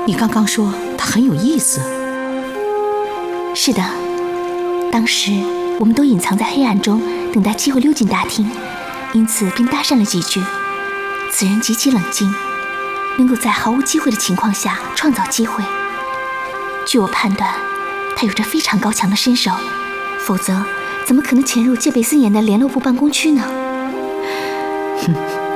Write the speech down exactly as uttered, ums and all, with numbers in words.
你刚刚说他很有意思。 是的，当时我们都隐藏在黑暗中，等待机会溜进大厅，因此便搭讪了几句。此人极其冷静，能够在毫无机会的情况下创造机会。据我判断，他有着非常高强的身手，否则怎么可能潜入戒备森严的联络部办公区呢？ 哼。